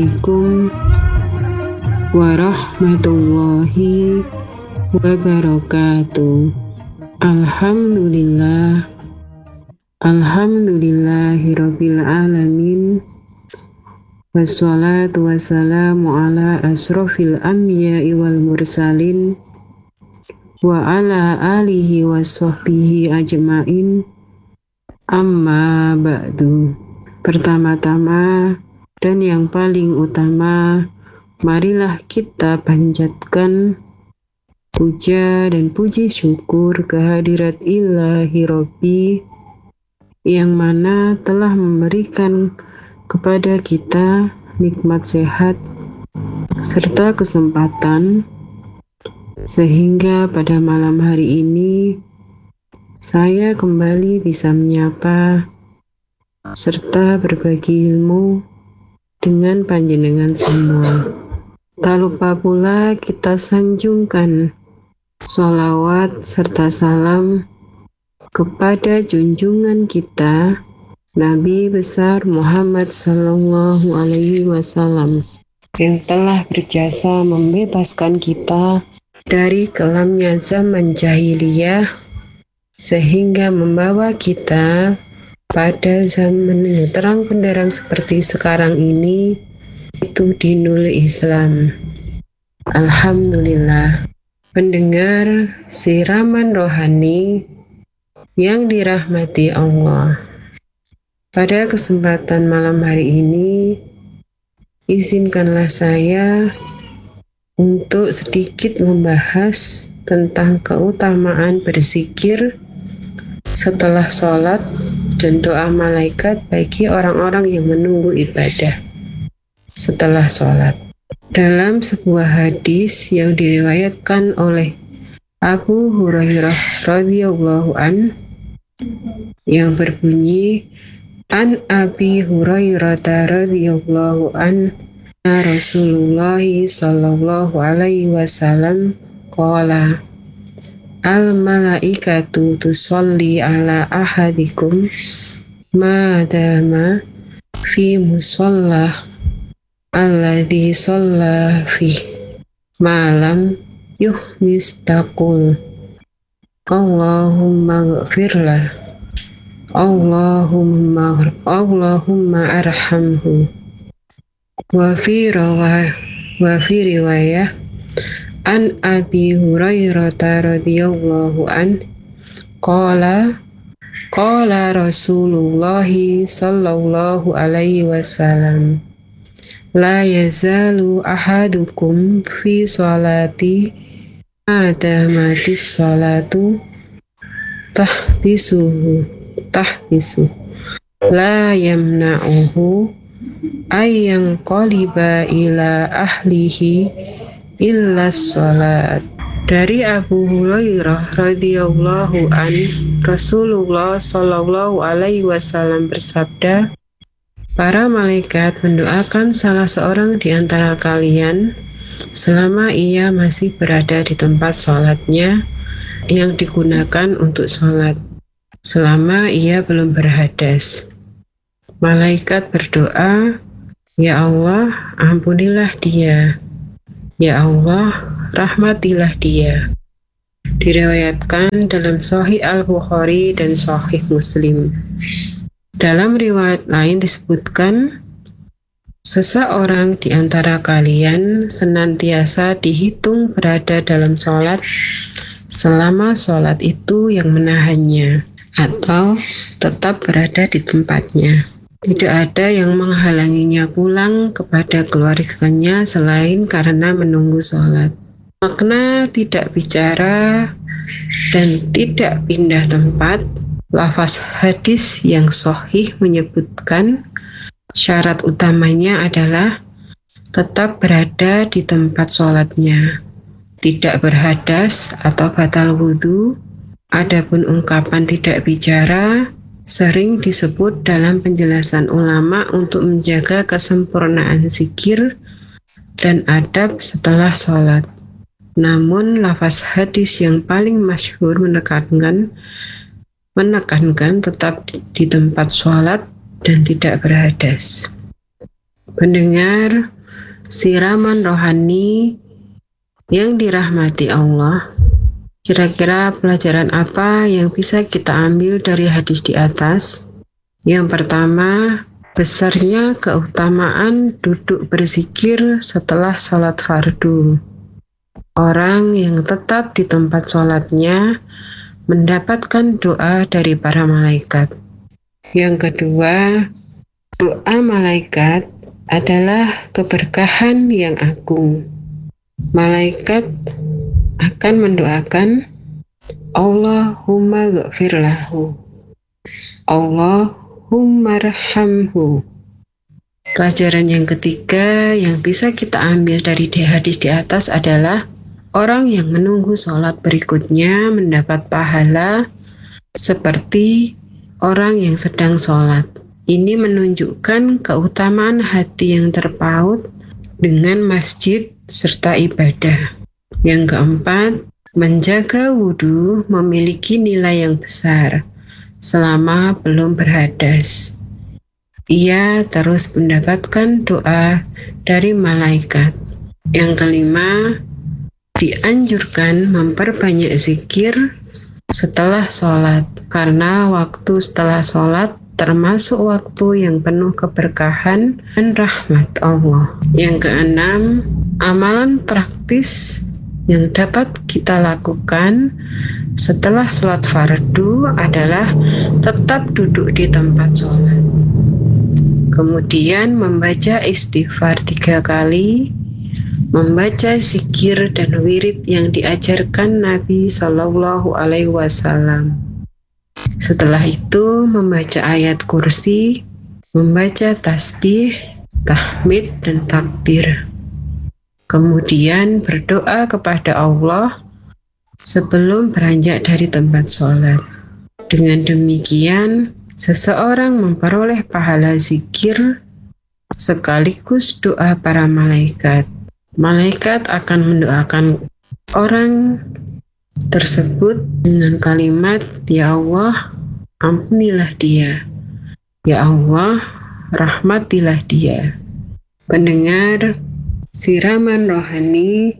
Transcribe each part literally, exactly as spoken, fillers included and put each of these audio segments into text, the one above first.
Assalamualaikum warahmatullahi wabarakatuh. Alhamdulillah, alhamdulillahirabbil alamin. Wassalatu wassalamu ala asrofil anbiya'i wal mursalin wa ala alihi wa sahbihi ajma'in. Amma ba'du. Pertama-tama dan yang paling utama, marilah kita panjatkan puja dan puji syukur kehadirat Ilahi Robbi yang mana telah memberikan kepada kita nikmat sehat serta kesempatan sehingga pada malam hari ini saya kembali bisa menyapa serta berbagi ilmu dengan panjenengan semua. Tak lupa pula kita sanjungkan sholawat serta salam kepada junjungan kita Nabi besar Muhammad Sallallahu Alaihi Wasallam yang telah berjasa membebaskan kita dari kelamnya zaman jahiliyah sehingga membawa kita pada zaman yang terang benderang seperti sekarang ini, itu dinul Islam. Alhamdulillah. Pendengar siraman rohani yang dirahmati Allah, pada kesempatan malam hari ini izinkanlah saya untuk sedikit membahas tentang keutamaan berzikir setelah sholat dan doa malaikat bagi orang-orang yang menunggu ibadah setelah sholat. Dalam sebuah hadis yang diriwayatkan oleh Abu Hurairah radhiyallahu an yang berbunyi, An Abi Hurairah radhiyallahu an Rasulullah sallallahu alaihi wasallam qala al malaikatu tusolli ala ahadikum madama fi musallah alladhi shalla fi malam yuhmis taqul Allahumma ghfirlah Allahumma Allahumma arhamhu wa fi rawah wa fi riwayah An Abi Hurairah radhiyallahu an qala qala Rasulullah sallallahu alaihi wasallam la yazalu ahadukum fi sholati adamatis sholatu tahbisuhu tahbisu la yamna'uhu ayyang qaliba ila ahlihi illa sholat. Dari Abu Hurairah radhiyallahu an, Rasulullah sallallahu alaihi wasallam bersabda, para malaikat mendoakan salah seorang di antara kalian selama ia masih berada di tempat sholatnya yang digunakan untuk sholat, selama ia belum berhadas. Malaikat berdoa, ya Allah, ampunilah dia. Ya Allah, rahmatilah dia. Diriwayatkan dalam Sahih Al-Bukhari dan Sahih Muslim. Dalam riwayat lain disebutkan, seseorang di antara kalian senantiasa dihitung berada dalam sholat selama sholat itu yang menahannya, atau tetap berada di tempatnya. Tidak ada yang menghalanginya pulang kepada keluarganya selain karena menunggu sholat. Makna tidak bicara dan tidak pindah tempat, lafaz hadis yang sahih menyebutkan syarat utamanya adalah tetap berada di tempat sholatnya, tidak berhadas atau batal wudhu. Adapun ungkapan tidak bicara sering disebut dalam penjelasan ulama untuk menjaga kesempurnaan zikir dan adab setelah sholat. Namun lafaz hadis yang paling masyhur menekankan menekankan tetap di tempat sholat dan tidak berhadas. Pendengar siraman rohani yang dirahmati Allah, kira-kira pelajaran apa yang bisa kita ambil dari hadis di atas? Yang pertama, besarnya keutamaan duduk berzikir setelah sholat fardu. Orang yang tetap di tempat sholatnya mendapatkan doa dari para malaikat. Yang kedua, doa malaikat adalah keberkahan yang agung. Malaikat akan mendoakan Allahumma ghafir lahu, Allahumma rahamhu. Pelajaran yang ketiga yang bisa kita ambil dari hadis di atas adalah orang yang menunggu sholat berikutnya mendapat pahala seperti orang yang sedang sholat. Ini menunjukkan keutamaan hati yang terpaut dengan masjid serta ibadah. Yang keempat, menjaga wudhu memiliki nilai yang besar selama belum berhadas. Ia terus mendapatkan doa dari malaikat. Yang kelima, dianjurkan memperbanyak zikir setelah sholat, karena waktu setelah sholat termasuk waktu yang penuh keberkahan dan rahmat Allah. Yang keenam, amalan praktis yang dapat kita lakukan setelah sholat fardu adalah tetap duduk di tempat sholat, kemudian membaca istighfar tiga kali, membaca zikir dan wirid yang diajarkan Nabi Shallallahu Alaihi Wasallam. Setelah itu membaca ayat kursi, membaca tasbih, tahmid dan takbir. Kemudian berdoa kepada Allah sebelum beranjak dari tempat sholat. Dengan demikian, seseorang memperoleh pahala zikir sekaligus doa para malaikat. Malaikat akan mendoakan orang tersebut dengan kalimat, "Ya Allah, ampunilah dia. Ya Allah, rahmatilah dia." Pendengar siraman rohani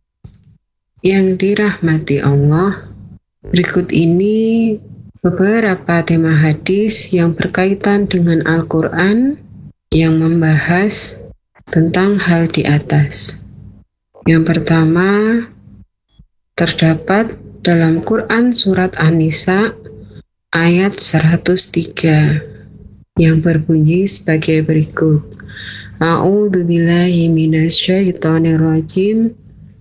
yang dirahmati Allah, berikut ini beberapa tema hadis yang berkaitan dengan Al-Quran yang membahas tentang hal di atas. Yang pertama, terdapat dalam Quran Surat An-Nisa ayat seratus tiga yang berbunyi sebagai berikut. A'udzubillahi minasyaitonirrajim.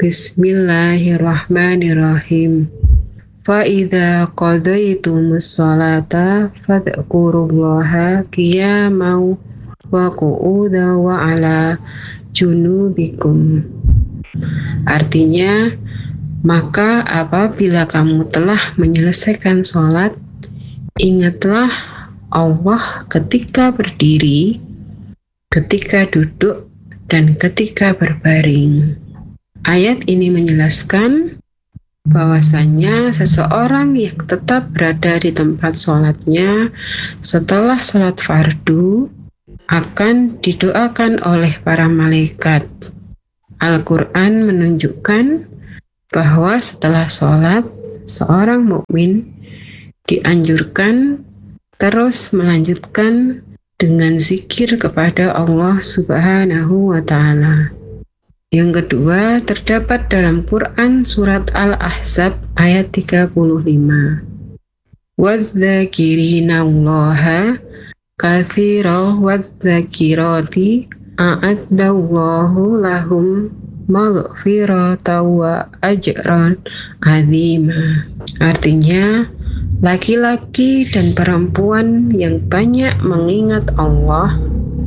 Bismillahirrahmanirrahim. Fa idza qadaytumus sholata fadhkurullaha qiyaman wa qu'udan wa 'ala junubikum. Artinya, maka apabila kamu telah menyelesaikan sholat, ingatlah Allah ketika berdiri, ketika duduk, dan ketika berbaring. Ayat ini menjelaskan bahwasannya seseorang yang tetap berada di tempat sholatnya setelah sholat fardu akan didoakan oleh para malaikat. Al-Quran menunjukkan bahwa setelah sholat, seorang mukmin dianjurkan terus melanjutkan dengan zikir kepada Allah Subhanahu wa Ta'ala. Yang kedua, terdapat dalam Quran Surat Al-Ahzab ayat tiga puluh lima. وَالذَّاكِرِينَ اللَّهَ كَثِيرًا وَالذَّاكِرَاتِ أَعَدَّ اللَّهُ لَهُمْ مَغْفِرَةً وَأَجْرًا عَظِيمًا. Artinya, laki-laki dan perempuan yang banyak mengingat Allah,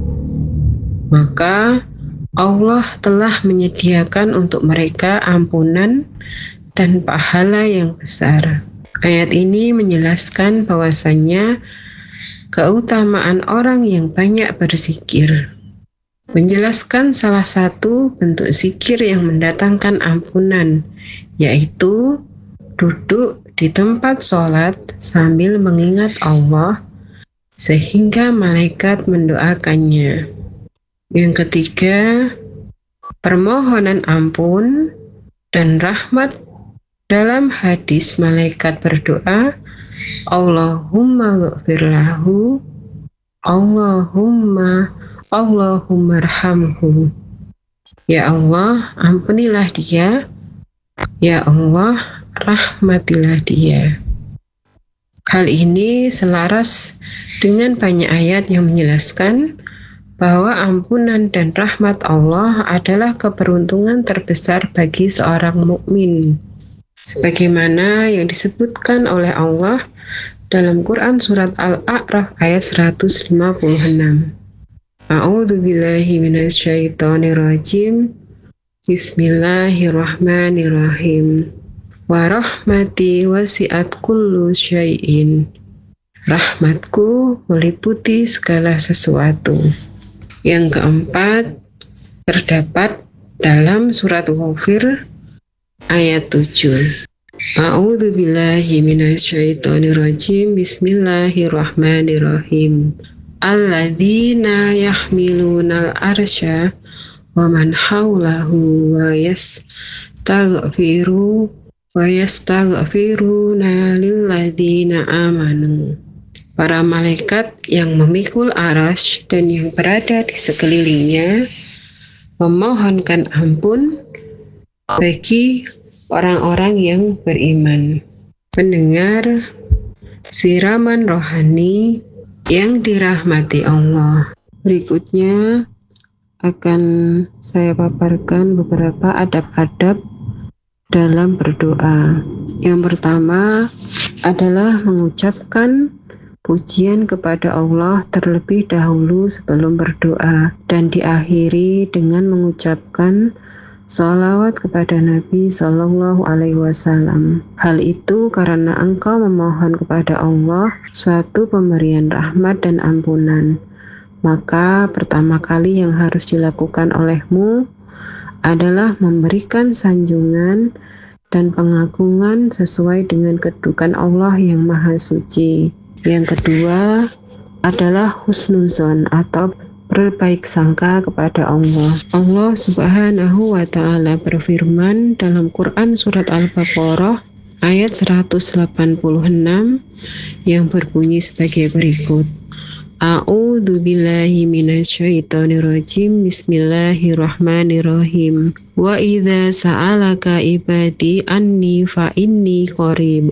maka Allah telah menyediakan untuk mereka ampunan dan pahala yang besar. Ayat ini menjelaskan bahwasannya keutamaan orang yang banyak berzikir. Menjelaskan salah satu bentuk zikir yang mendatangkan ampunan, yaitu duduk di tempat sholat sambil mengingat Allah, sehingga malaikat mendoakannya. Yang ketiga, permohonan ampun dan rahmat. Dalam hadis malaikat berdoa, Allahumma ghafir lahu, Allahumma, Allahumma arhamhu. Ya Allah, ampunilah dia. Ya Allah, rahmatilah dia. Hal ini selaras dengan banyak ayat yang menjelaskan bahwa ampunan dan rahmat Allah adalah keberuntungan terbesar bagi seorang mukmin. Sebagaimana yang disebutkan oleh Allah dalam Quran surat Al-A'raf ayat seratus lima puluh enam. A'udzu billahi minasyaitonir rajim. Bismillahirrahmanirrahim. Wa rahmati wasi'at kullu syai'in. Rahmatku meliputi segala sesuatu. Yang keempat terdapat dalam surat Ghafir ayat tujuh. A'udzu billahi minasyaitonir rajim. Bismillahirrahmanirrahim. Alladzina yahmilunal arsya wa man haulahu wa yastaghfiru wa yastaghfiruna lilladzina amanu. Para malaikat yang memikul arasy dan yang berada di sekelilingnya memohonkan ampun bagi orang-orang yang beriman. Pendengar siraman rohani yang dirahmati Allah. Berikutnya akan saya paparkan beberapa adab-adab dalam berdoa. Yang pertama adalah mengucapkan pujian kepada Allah terlebih dahulu sebelum berdoa dan diakhiri dengan mengucapkan sholawat kepada Nabi Shallallahu Alaihi Wasallam. Hal itu karena engkau memohon kepada Allah suatu pemberian rahmat dan ampunan. Maka pertama kali yang harus dilakukan olehmu adalah memberikan sanjungan dan pengagungan sesuai dengan kedudukan Allah yang Maha Suci. Yang kedua adalah husnuzon atau berbaik sangka kepada Allah. Allah Subhanahu wa Ta'ala berfirman dalam Quran surat Al-Baqarah ayat seratus delapan puluh enam yang berbunyi sebagai berikut. A'udzu billahi minasyaitonir rajim. Bismillahirrahmanirrahim. Wa idza sa'alaka ibadi anni fa inni qarib.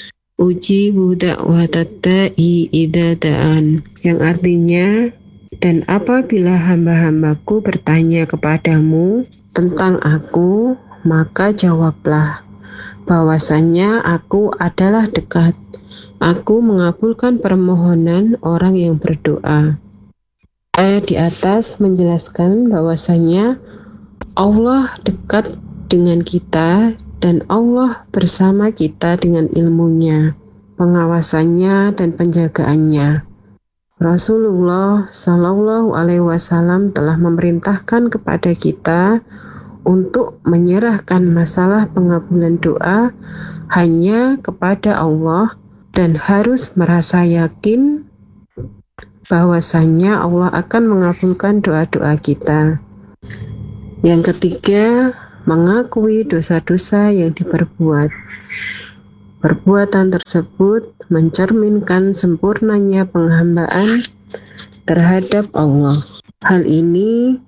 Ujibu da'watat da'i idza da'an. Yang artinya, dan apabila hamba-hambaku bertanya kepadamu tentang aku, maka jawablah bahwasannya aku adalah dekat. Aku mengabulkan permohonan orang yang berdoa. Ayat di atas menjelaskan bahwasannya Allah dekat dengan kita dan Allah bersama kita dengan ilmunya, pengawasannya dan penjagaannya. Rasulullah Shallallahu Alaihi Wasallam telah memerintahkan kepada kita untuk menyerahkan masalah pengabulan doa hanya kepada Allah dan harus merasa yakin bahwasannya Allah akan mengabulkan doa-doa kita. Yang ketiga, mengakui dosa-dosa yang diperbuat. Perbuatan tersebut mencerminkan sempurnanya penghambaan terhadap Allah. Hal ini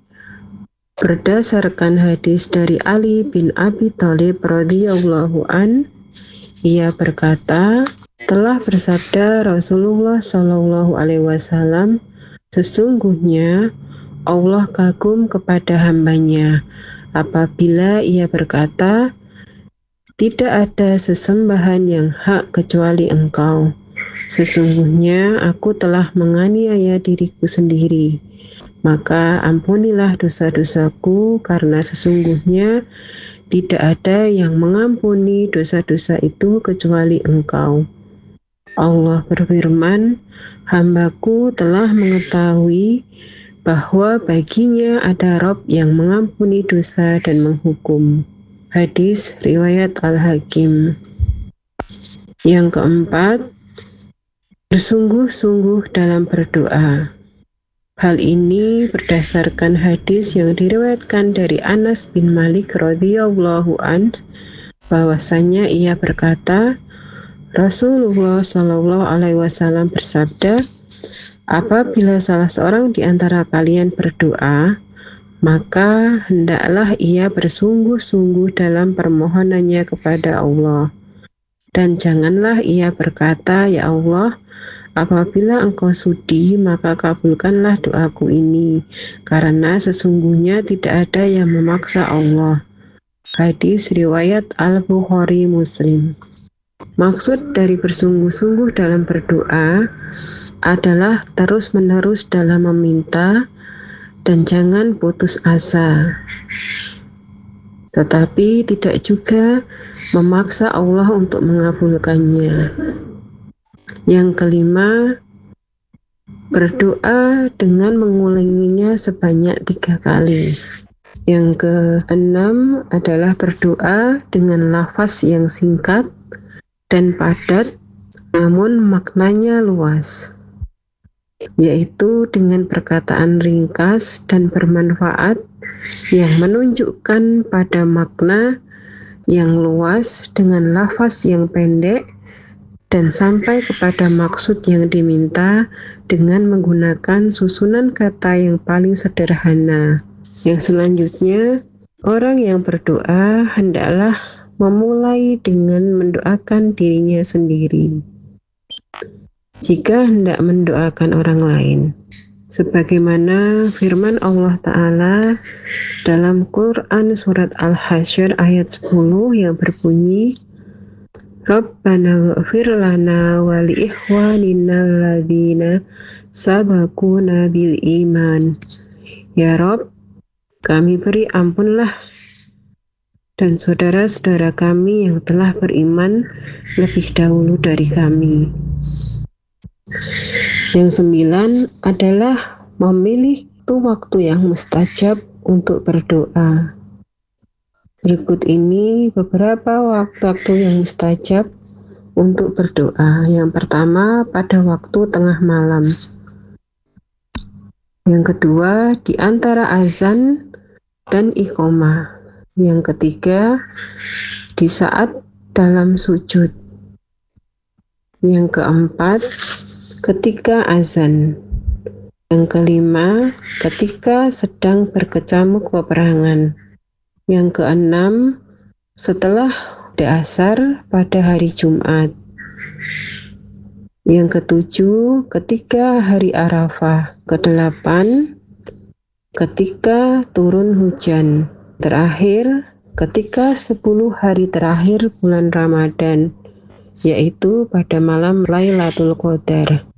berdasarkan hadis dari Ali bin Abi Thalib radhiyallahu an. Ia berkata, telah bersabda Rasulullah Shallallahu Alaihi Wasallam, sesungguhnya Allah kagum kepada hambanya apabila ia berkata, tidak ada sesembahan yang hak kecuali Engkau. Sesungguhnya aku telah menganiaya diriku sendiri. Maka ampunilah dosa-dosaku, karena sesungguhnya tidak ada yang mengampuni dosa-dosa itu kecuali Engkau. Allah berfirman, hambaku telah mengetahui bahwa baginya ada Rabb yang mengampuni dosa dan menghukum. Hadis riwayat Al-Hakim. Yang keempat, bersungguh-sungguh dalam berdoa. Hal ini berdasarkan hadis yang diriwayatkan dari Anas bin Malik radhiyallahu an, bahwasanya ia berkata, Rasulullah shallallahu alaihi wasallam bersabda, apabila salah seorang di antara kalian berdoa, maka hendaklah ia bersungguh-sungguh dalam permohonannya kepada Allah. Dan janganlah ia berkata, ya Allah, apabila engkau sudi, maka kabulkanlah doaku ini, karena sesungguhnya tidak ada yang memaksa Allah. Hadis riwayat Al-Bukhari Muslim. Maksud dari bersungguh-sungguh dalam berdoa adalah terus-menerus dalam meminta dan jangan putus asa. Tetapi tidak juga memaksa Allah untuk mengabulkannya. Yang kelima, berdoa dengan mengulanginya sebanyak tiga kali. Yang keenam adalah berdoa dengan lafaz yang singkat dan padat, namun maknanya luas, yaitu dengan perkataan ringkas dan bermanfaat yang menunjukkan pada makna yang luas dengan lafaz yang pendek dan sampai kepada maksud yang diminta dengan menggunakan susunan kata yang paling sederhana. Yang selanjutnya, orang yang berdoa hendaklah memulai dengan mendoakan dirinya sendiri. Jika hendak mendoakan orang lain, sebagaimana firman Allah Ta'ala dalam Quran Surat Al-Hasyr ayat sepuluh yang berbunyi, Rabbana ghafir lana wa li ikhwanina alladzina sabaquna bil iman. Ya Rabb, kami beri ampunlah dan saudara-saudara kami yang telah beriman lebih dahulu dari kami. Yang sembilan adalah memilih waktu yang mustajab untuk berdoa. Berikut ini beberapa waktu-waktu yang mustajab untuk berdoa. Yang pertama, pada waktu tengah malam. Yang kedua, di antara azan dan iqomah. Yang ketiga, di saat dalam sujud. Yang keempat, ketika azan. Yang kelima, ketika sedang berkecamuk peperangan. Yang keenam, setelah asar pada hari Jumat. Yang ketujuh, ketika hari Arafah. Kedelapan, ketika turun hujan. Terakhir, ketika sepuluh hari terakhir bulan Ramadan, yaitu pada malam Lailatul Qadar.